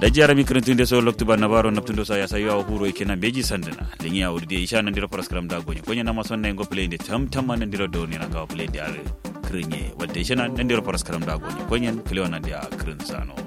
da jara mi krentinde so loktu banna baro naptundo sa ya sayo huro ikena beji sandana lengi ya urde isha nan dira program da gonya na mason na ngo play de tam nan dira do ni na ga play de are krenye wadde isha nan dira program da gonya klewana dia krensano